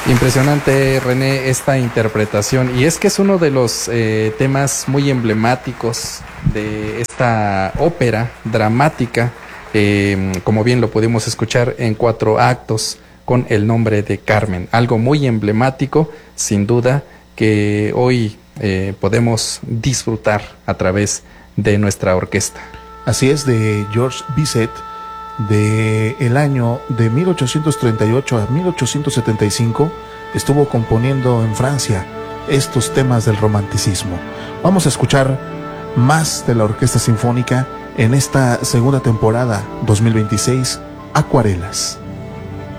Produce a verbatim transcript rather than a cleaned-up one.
Impresionante, René, esta interpretación. Y es que es uno de los eh, temas muy emblemáticos de esta ópera dramática, eh, como bien lo pudimos escuchar en cuatro actos con el nombre de Carmen. Algo muy emblemático, sin duda, que hoy eh, podemos disfrutar a través de nuestra orquesta. Así es, de Georges Bizet, de el año de mil ochocientos treinta y ocho a mil ochocientos setenta y cinco, estuvo componiendo en Francia estos temas del romanticismo. Vamos a escuchar más de la Orquesta Sinfónica en esta segunda temporada dos mil veintiséis, Acuarelas.